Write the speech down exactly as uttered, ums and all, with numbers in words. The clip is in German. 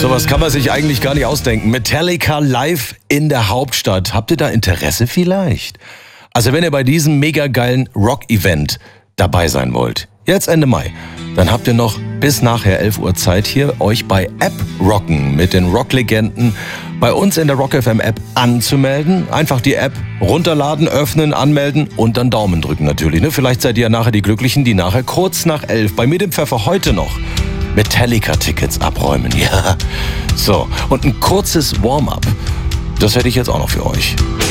Sowas kann man sich eigentlich gar nicht ausdenken. Metallica live in der Hauptstadt. Habt ihr da Interesse vielleicht? Also wenn ihr bei diesem mega geilen Rock-Event dabei sein wollt, jetzt Ende Mai, dann habt ihr noch bis nachher elf Uhr Zeit hier, euch bei App Rocken mit den Rock-Legenden bei uns in der Rock F M App anzumelden. Einfach die App runterladen, öffnen, anmelden und dann Daumen drücken natürlich. Ne? Vielleicht seid ihr ja nachher die Glücklichen, die nachher kurz nach elf bei mir dem Pfeffer heute noch Metallica-Tickets abräumen. Ja, so. Und ein kurzes Warm-up, das hätte ich jetzt auch noch für euch.